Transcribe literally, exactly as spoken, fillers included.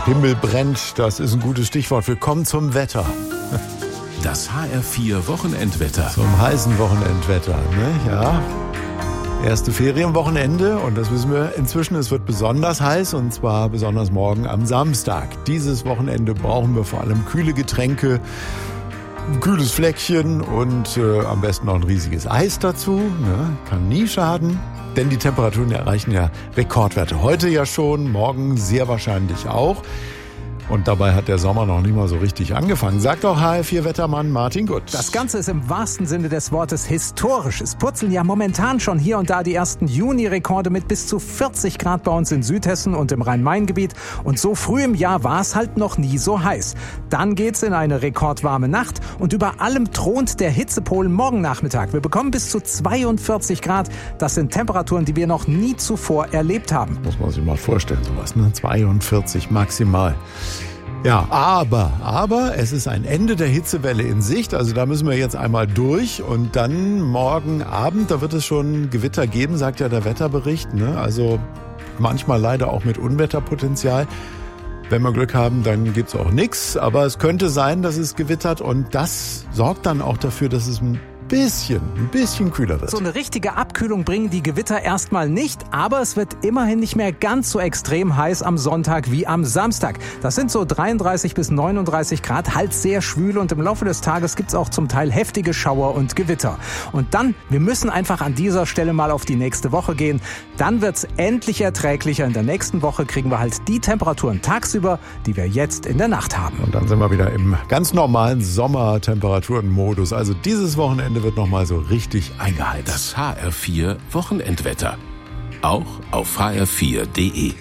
Himmel brennt, das ist ein gutes Stichwort. Willkommen zum Wetter. Das H R vier Wochenendwetter. Zum heißen Wochenendwetter, ne? Ja. Erste Ferienwochenende und das wissen wir inzwischen, es wird besonders heiß und zwar besonders morgen am Samstag. Dieses Wochenende brauchen wir vor allem kühle Getränke, ein kühles Fleckchen und äh, am besten noch ein riesiges Eis dazu. Ne? Kann nie schaden, denn die Temperaturen erreichen ja Rekordwerte. Heute ja schon, morgen sehr wahrscheinlich auch. Und dabei hat der Sommer noch nicht mal so richtig angefangen. Sagt auch H R vier Wettermann Martin Gut. Das Ganze ist im wahrsten Sinne des Wortes historisch. Es purzeln ja momentan schon hier und da die ersten Juni-Rekorde mit bis zu vierzig Grad bei uns in Südhessen und im Rhein-Main-Gebiet. Und so früh im Jahr war es halt noch nie so heiß. Dann geht's in eine rekordwarme Nacht und über allem thront der Hitzepol morgen Nachmittag. Wir bekommen bis zu zweiundvierzig Grad. Das sind Temperaturen, die wir noch nie zuvor erlebt haben. Muss man sich mal vorstellen, sowas, ne? zweiundvierzig maximal. Ja, aber, aber es ist ein Ende der Hitzewelle in Sicht. Also da müssen wir jetzt einmal durch und dann morgen Abend, da wird es schon Gewitter geben, sagt ja der Wetterbericht, ne? Also manchmal leider auch mit Unwetterpotenzial. Wenn wir Glück haben, dann gibt's auch nichts. Aber es könnte sein, dass es gewittert und das sorgt dann auch dafür, dass es ein bisschen, ein bisschen kühler wird. So eine richtige Abkühlung bringen die Gewitter erstmal nicht, aber es wird immerhin nicht mehr ganz so extrem heiß am Sonntag wie am Samstag. Das sind so dreiunddreißig bis neununddreißig Grad, halt sehr schwül und im Laufe des Tages gibt's auch zum Teil heftige Schauer und Gewitter. Und dann, wir müssen einfach an dieser Stelle mal auf die nächste Woche gehen. Dann wird's endlich erträglicher. In der nächsten Woche kriegen wir halt die Temperaturen tagsüber, die wir jetzt in der Nacht haben. Und dann sind wir wieder im ganz normalen Sommertemperaturenmodus. Also dieses Wochenende wird nochmal so richtig eingeheizt. Das H R vier Wochenendwetter. Auch auf h r vier punkt d e.